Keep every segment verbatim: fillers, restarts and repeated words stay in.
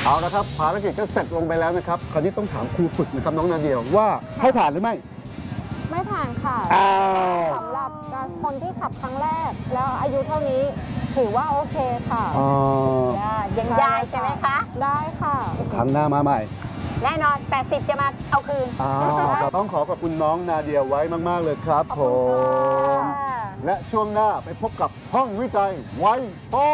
เอาละครับภารกิจก็เสร็จลงไปแล้วนะครับคราวนี้ต้องถามครูฝึกนะครับน้องนาเดียว่าให้ผ่านหรือไม่ไม่ผ่านค่ะอ้าวสำหรับคนที่ขับครั้งแรกแล้วอายุเท่านี้ถือว่าโอเคค่ะอ๋อยังได้ใช่ไหมคะได้ค่ะครั้งหน้ามาใหม่แน่นอนแปดสิบจะมาเอาคืนอ้าวต้องขอขอบคุณน้องนาเดียไว้มากๆเลยครับผมและช่วงหน้าไปพบกับห้องวิจัยไว้ทอง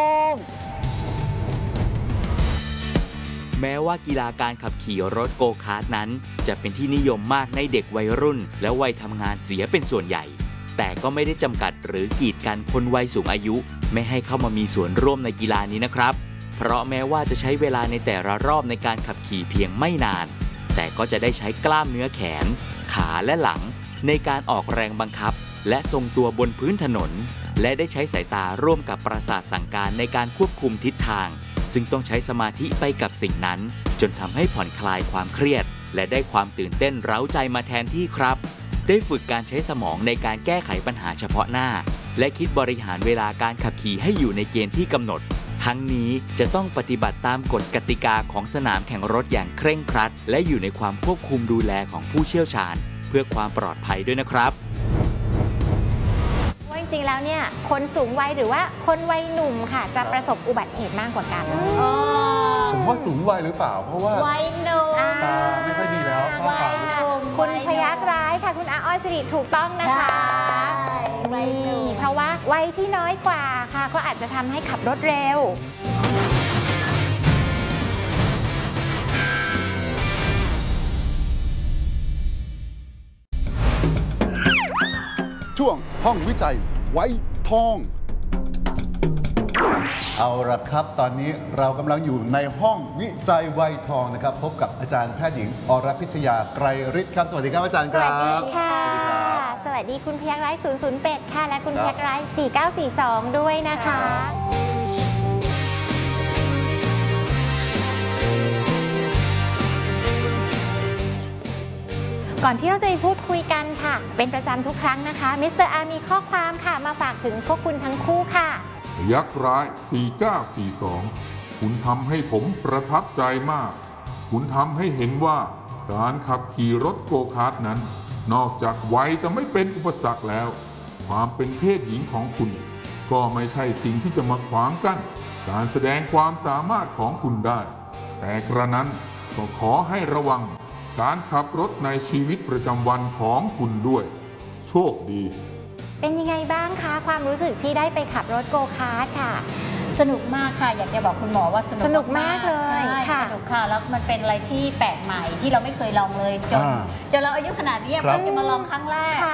แม้ว่ากีฬาการขับขี่รถโกคาร์ทนั้นจะเป็นที่นิยมมากในเด็กวัยรุ่นและวัยทำงานเสียเป็นส่วนใหญ่แต่ก็ไม่ได้จำกัดหรือกีดกันคนวัยสูงอายุไม่ให้เข้ามามีส่วนร่วมในกีฬานี้นะครับเพราะแม้ว่าจะใช้เวลาในแต่ละรอบในการขับขี่เพียงไม่นานแต่ก็จะได้ใช้กล้ามเนื้อแขนขาและหลังในการออกแรงบังคับและทรงตัวบนพื้นถนนและได้ใช้สายตาร่วมกับประสาทสั่งการในการควบคุมทิศทางซึ่งต้องใช้สมาธิไปกับสิ่งนั้นจนทำให้ผ่อนคลายความเครียดและได้ความตื่นเต้นเร้าใจมาแทนที่ครับได้ฝึกการใช้สมองในการแก้ไขปัญหาเฉพาะหน้าและคิดบริหารเวลาการขับขี่ให้อยู่ในเกณฑ์ที่กำหนดทั้งนี้จะต้องปฏิบัติตามกฎกติกาของสนามแข่งรถอย่างเคร่งครัดและอยู่ในความควบคุมดูแลของผู้เชี่ยวชาญเพื่อความปลอดภัยด้วยนะครับว่าจริงๆแล้วเนี่ยคนสูงวัยหรือว่าคนวัยหนุ่มค่ะจะประสบอุบัติเหตุมากกว่ากันผมว่าสูงวัยหรือเปล่าเพราะว่าวัยหนุ่มตาไม่ค่อยดีแล้วข้อวัขายหนุ่มคุณพยักร้ายค่ะคุณอาอ้อยสิริถูกต้องนะคะนี่เพราะว่าวัยที่น้อยกว่าค่ะก็อาจจะทำให้ขับรถเร็วช่วงห้องวิจัยไว้ทอง เอาละครับตอนนี้เรากำลังอยู่ในห้องวิจัยไวยทองนะครับพบกับอาจารย์แพทย์หญิงอรพิชยาไกรฤทธิ์ครับสวัสดีครับอาจารย์คสรับวัสดีค่ะ สวัสดีคุณพยักร้ายศูนย์ศูนย์แปดค่ะและคุณพยักร้ายสี่เก้าสี่สองด้วยนะคะก่อนที่เราจะไปพูดคุยกันค่ะเป็นประจำทุกครั้งนะคะมิสเตอร์อาร์มีข้อความค่ะมาฝากถึงพวกคุณทั้งคู่ค่ะพยักร้ายสี่เก้าสี่สองคุณทำให้ผมประทับใจมากคุณทำให้เห็นว่าการขับขี่รถโกคาร์ทนั้นนอกจากวัยจะไม่เป็นอุปสรรคแล้วความเป็นเพศหญิงของคุณก็ไม่ใช่สิ่งที่จะมาขวางกั้นการแสดงความสามารถของคุณได้แต่กระนั้นก็ขอให้ระวังการขับรถในชีวิตประจำวันของคุณด้วยโชคดีเป็นยังไงบ้างคะความรู้สึกที่ได้ไปขับรถโกคาร์ทค่ะสนุกมากค่ะอยากจะบอกคุณหมอว่าสนุกสนุกมากเลยใช่ค่ะสนุกค่ะแล้วมันเป็นอะไรที่แปลกใหม่ที่เราไม่เคยลองเลยจนจนเราอายุขนาดนี้เพิ่งจะมาลองครั้งแรก